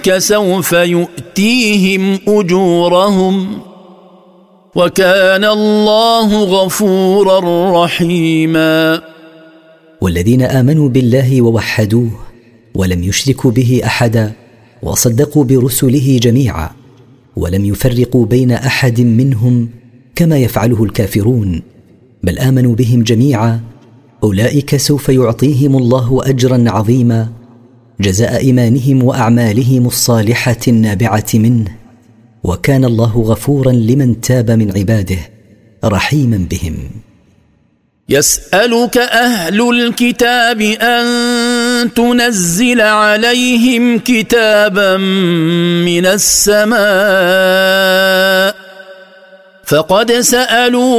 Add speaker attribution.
Speaker 1: سوف يؤتيهم أجورهم وكان الله غفورا رحيما.
Speaker 2: والذين آمنوا بالله ووحدوه ولم يشركوا به أحدا وصدقوا برسله جميعا ولم يفرقوا بين أحد منهم كما يفعله الكافرون، بل آمنوا بهم جميعا، أولئك سوف يعطيهم الله أجرا عظيما جزاء إيمانهم وأعمالهم الصالحة النابعة منه، وكان الله غفورا لمن تاب من عباده رحيما بهم.
Speaker 1: يسألك أهل الكتاب أن تنزل عليهم كتابا من السماء فقد سألوا